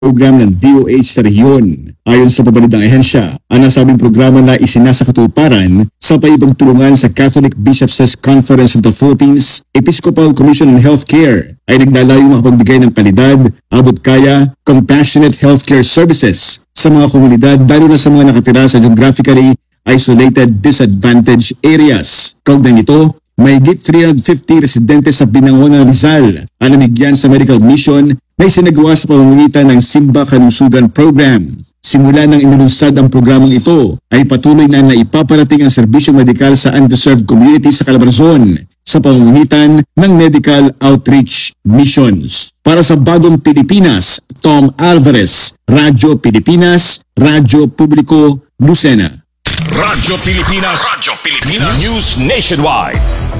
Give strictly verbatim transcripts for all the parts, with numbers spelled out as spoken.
program ng D O H sa rehiyon. Ayon sa pabalidang ahensya, ang nasabing programa na isinasakatuparan sa paipagtulungan sa Catholic Bishops' Conference of the Philippines Episcopal Commission on Healthcare ay naglalayong makapagbigay ng kalidad, abot-kaya, compassionate healthcare services sa mga komunidad lalo na sa mga nakatira sa geographically isolated disadvantaged areas. Kaugnay nito, mahigit three hundred fifty residente sa Binangon ng Rizal ang namigyan sa medical mission na isinagawa sa pamamagitan ng Simba Kalusugan Program. Simula nang inilunsad ang programang ito, ay patuloy na naipaparating ang serbisyong medikal sa underserved community sa Calabarzon sa pamamagitan ng medical outreach missions. Para sa Bagong Pilipinas, Tom Alvarez, Radyo Pilipinas, Radyo Publiko, Lucena. Radyo Pilipinas, Radyo Pilipinas, News Nationwide.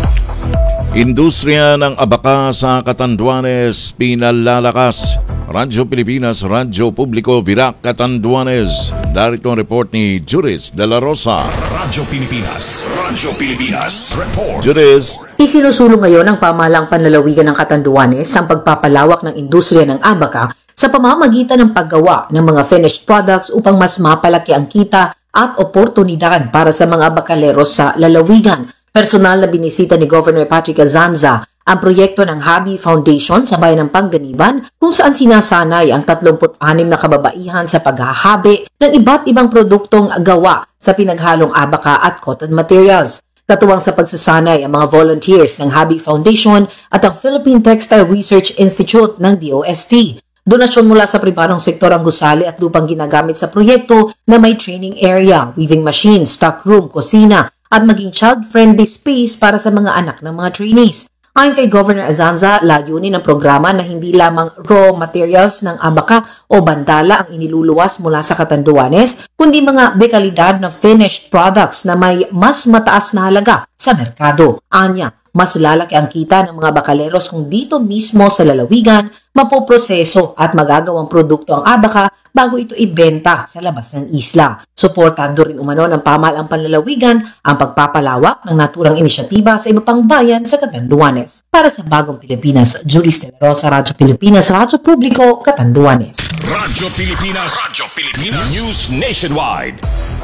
Industriya ng abaka sa Catanduanes pinalalakas. Radyo Pilipinas, Radyo Publiko, Virac, Catanduanes. Darito ang report ni Juris de la Rosa. Radyo Pilipinas, Radyo Pilipinas, report. Juris. Isinusulong ngayon ng pamahalang panlalawigan ng Catanduanes ang pagpapalawak ng industriya ng abaka sa pamamagitan ng paggawa ng mga finished products upang mas mapalaki ang kita at oportunidad para sa mga abakaleros sa lalawigan. Personal na binisita ni Governor Patrick Azanza ang proyekto ng Habi Foundation sa bayan ng Pangganiban kung saan sinasanay ang tatlumpu't anim na kababaihan sa paghahabi ng iba't ibang produktong gawa sa pinaghalong abaka at cotton materials. Katuwang sa pagsasanay ang mga volunteers ng Habi Foundation at ang Philippine Textile Research Institute ng D O S T. Donasyon mula sa pribadong sektor ang gusali at lupang ginagamit sa proyekto na may training area, weaving machine, stockroom, kusina, at maging child-friendly space para sa mga anak ng mga trainees. Ayon kay Governor Azanza, layunin ng programa na hindi lamang raw materials ng abaka o bandala ang iniluluwas mula sa Catanduanes, kundi mga dekalidad na finished products na may mas mataas na halaga sa merkado. Anya, mas lalaki ang kita ng mga bakaleros kung dito mismo sa lalawigan mapoproseso at magagawang produkto ang abaka bago ito ibenta sa labas ng isla. Suportado rin umano ng pamahalaang panlalawigan ang pagpapalawak ng naturang inisyatiba sa iba pang bayan sa Catanduanes. Para sa Bagong Pilipinas, Juris de la Rosa, Radyo Pilipinas, Radyo Publiko, Catanduanes. Radyo Pilipinas, Radyo Pilipinas, News Nationwide.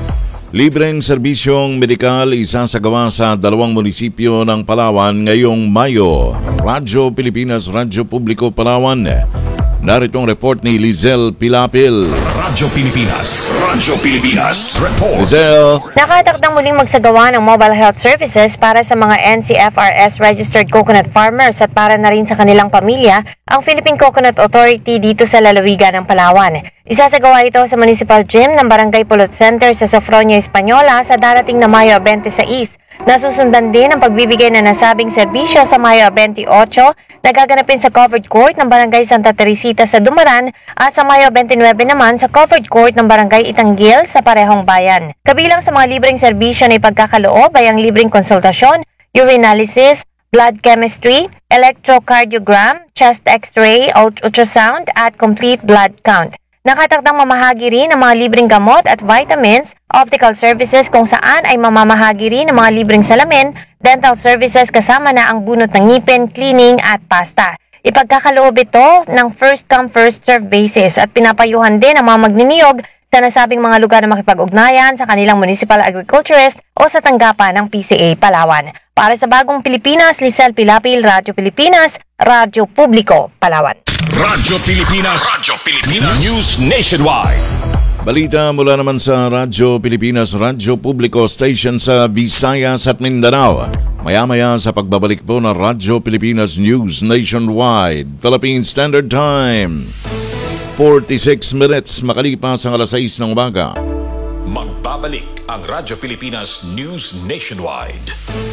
Libreng serbisyong medikal isasagawa sa dalawang munisipyo ng Palawan ngayong Mayo. Radyo Pilipinas, Radyo Publiko, Palawan. Narito ang report ni Lizel Pilapil. Radyo Pilipinas, Radyo Pilipinas, report. Lizel. Nakatakdang muling magsagawa ng mobile health services para sa mga N C F R S-registered coconut farmers at para na rin sa kanilang pamilya ang Philippine Coconut Authority dito sa lalawigan ng Palawan. Isasagawa ito sa Municipal Gym ng Barangay Pulot Center sa Sofronia, Española sa darating na Mayo twenty-six. Nasusundan din ang pagbibigay na nasabing serbisyo sa Mayo twenty-eight na gaganapin sa covered court ng Barangay Santa Teresita sa Dumaran at sa Mayo twenty-nine naman sa covered court ng Barangay Itanggil sa parehong bayan. Kabilang sa mga libreng serbisyo na ipagkakaloob ay ang libreng konsultasyon, urinalysis, blood chemistry, electrocardiogram, chest x-ray, ultrasound at complete blood count. Nakatakdang mamahagi rin ang mga libreng gamot at vitamins, optical services kung saan ay mamamahagi rin ang mga libreng salamin, dental services kasama na ang bunot ng ngipin, cleaning at pasta. Ipagkakaloob ito ng first come first serve basis at pinapayuhan din ang mga magniniyog sa nasabing mga lugar na makipag-ugnayan sa kanilang municipal agriculturist o sa tanggapan ng P C A Palawan. Para sa Bagong Pilipinas, Lizel Pilapil, Radyo Pilipinas, Radyo Publiko, Palawan. Radyo Pilipinas, Radyo Pilipinas, News Nationwide. Balita mula naman sa Radyo Pilipinas, Radyo Publiko Station sa Visayas at Mindanao. Maya-maya sa pagbabalik po ng Radyo Pilipinas News Nationwide, Philippine Standard Time. forty-six minutes makalipas ang alas sais ng umaga. Magbabalik ang Radyo Pilipinas News Nationwide.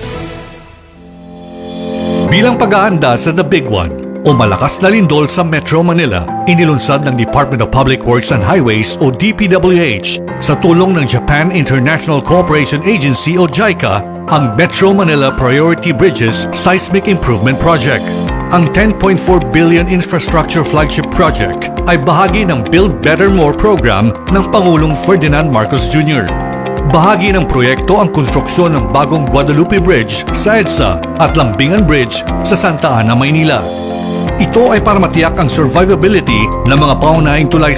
Bilang pag-aanda sa The Big One o malakas na lindol sa Metro Manila, inilunsad ng Department of Public Works and Highways o D P W H sa tulong ng Japan International Cooperation Agency o JICA ang Metro Manila Priority Bridges Seismic Improvement Project. Ang ten point four billion infrastructure flagship project ay bahagi ng Build Better More program ng Pangulong Ferdinand Marcos Junior Bahagi ng proyekto ang konstruksyon ng bagong Guadalupe Bridge sa EDSA at Lambingan Bridge sa Santa Ana, Maynila. Ito ay para matiyak ang survivability ng mga paunahing tulay